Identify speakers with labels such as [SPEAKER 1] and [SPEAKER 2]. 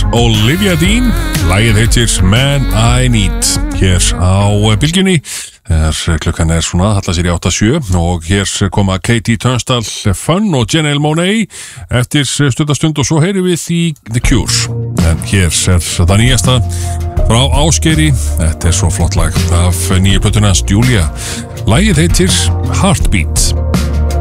[SPEAKER 1] Olivia Dean. Lagið heitir Man I Need. Hér á bylgjunni. Þegar klukkan svona hallar sér í 8-7 og hér koma Katie Tunstall, Fun og Janelle Monáe eftir stuttastund og svo heyrum við í The Cure. En hér það nýjasta frá Ásgeiri. Þetta svo flott lag af nýju plötunni hans Julia. Lagið heitir Heartbeat.